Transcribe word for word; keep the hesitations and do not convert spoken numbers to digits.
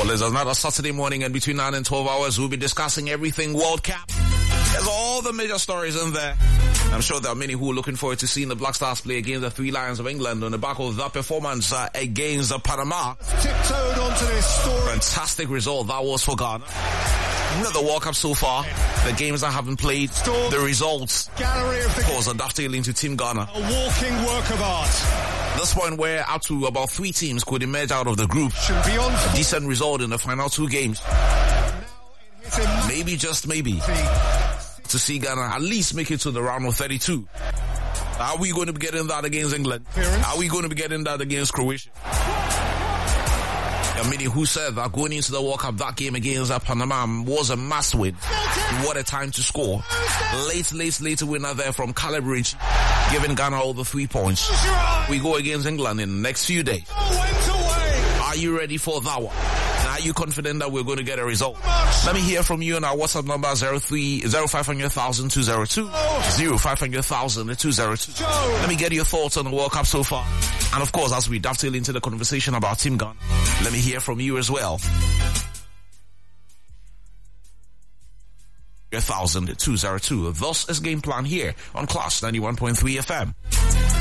Well, it's another Saturday morning, and between nine and twelve hours, we'll be discussing everything World Cup. There's all the major stories in there. I'm sure there are many who are looking forward to seeing the Black Stars play against the Three Lions of England on the back of that performance uh, against uh, Panama. Tiptoed onto this story. Fantastic result that was for Ghana. You know, the World Cup so far, the games that haven't played, the results, Gallery of the of course, are dovetailing into Team Ghana. A walking work of art. This point, where up to about three teams could emerge out of the group. Beyond A decent result in the final two games. Maybe, just maybe, to see Ghana at least make it to the round of thirty-two. Are we going to be getting that against England? Are we going to be getting that against Croatia? There are many who said that going into the World Cup, that game against Panama was a must win. What a time to score. Late, late, late winner there from Calibrage, giving Ghana all the three points. We go against England in the next few days. Are you ready for that one? Are you confident that we're going to get a result? Let me hear from you on our WhatsApp number zero three zero five hundred thousand two zero two zero five hundred thousand two zero two. Let me get your thoughts on the World Cup so far. And of course, as we dovetail into the conversation about Team Ghana, let me hear from you as well. one thousand two zero two. Thus is Game Plan here on Class ninety-one point three F M.